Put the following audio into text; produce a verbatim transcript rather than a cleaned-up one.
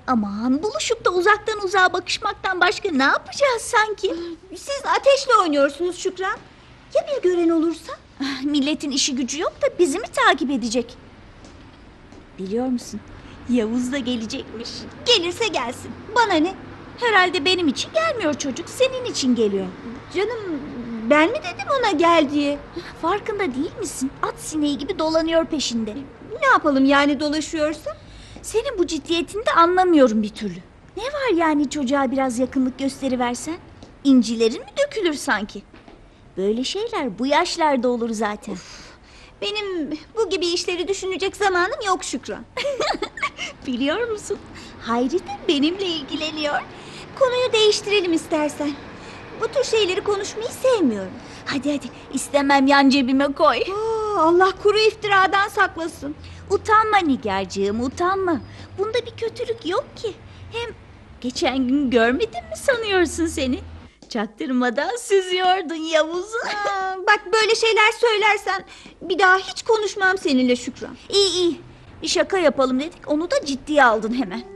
Aman, buluşup da uzaktan uzağa bakışmaktan başka ne yapacağız sanki? Siz ateşle oynuyorsunuz Şükran. Ya bir gören olursa? Milletin işi gücü yok da bizi mi takip edecek? Biliyor musun? Yavuz da gelecekmiş. Gelirse gelsin. Bana ne? Herhalde benim için gelmiyor çocuk, senin için geliyor. Canım, ben mi dedim ona gel diye? Farkında değil misin? At sineği gibi dolanıyor peşinde. Ne yapalım yani dolaşıyorsa? Senin bu ciddiyetini de anlamıyorum bir türlü. Ne var yani çocuğa biraz yakınlık gösteriversen? İncilerin mi dökülür sanki? Böyle şeyler bu yaşlarda olur zaten. Uf, benim bu gibi işleri düşünecek zamanım yok Şükran. Biliyor musun? Hayri de benimle ilgileniyor. Konuyu değiştirelim istersen. Bu tür şeyleri konuşmayı sevmiyorum. Hadi hadi, istemem, yan cebime koy. Aa, Allah kuru iftiradan saklasın. Utanma Nigar'cığım, utanma. Bunda bir kötülük yok ki. Hem geçen gün görmedim mi sanıyorsun seni? Çaktırmadan süzüyordun Yavuz'u. Aa, bak böyle şeyler söylersen bir daha hiç konuşmam seninle Şükran. İyi iyi, bir şaka yapalım dedik, onu da ciddiye aldın hemen.